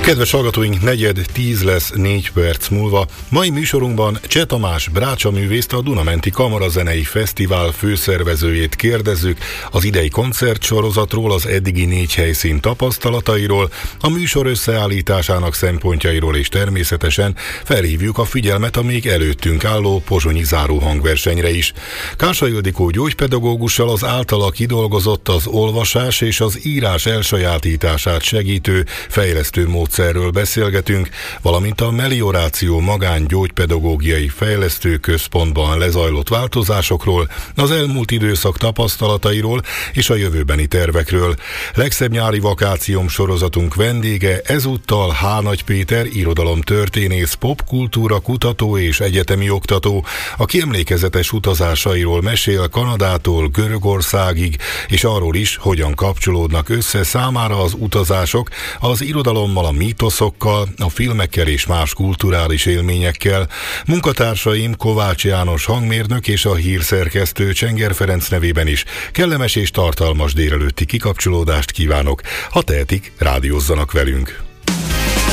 Kedves hallgatóink, 9:10 lesz 4 perc múlva. Mai műsorunkban Cseh Tamás brácsa művészt, a Dunamenti Kamarazenei Fesztivál főszervezőjét kérdezzük az idei koncertsorozatról, az eddigi 4 helyszín tapasztalatairól, a műsor összeállításának szempontjairól, és természetesen felhívjuk a figyelmet a még előttünk álló pozsonyi záróhangversenyre is. Kásai Ildikó gyógypedagógussal az általa kidolgozott, az olvasás és az írás elsajátítását segítő fejlesztő módszerről beszélgetünk, valamint a Melioráció magángyógypedagógiai fejlesztő központban lezajlott változásokról, az elmúlt időszak tapasztalatairól és a jövőbeni tervekről. Legszebb nyári vakációm sorozatunk vendége ezúttal H. Nagy Péter, irodalomtörténész, popkultúra kutató és egyetemi oktató, aki emlékezetes utazásairól mesél Kanadától Görögországig, és arról is, hogyan kapcsolódnak össze számára az utazások az irodalommal, a mítoszokkal, a filmekkel és más kulturális élményekkel. Munkatársaim Kovács János hangmérnök és a hírszerkesztő Csenger Ferenc nevében is kellemes és tartalmas délelőtti kikapcsolódást kívánok. Ha tehetik, rádiózzanak velünk.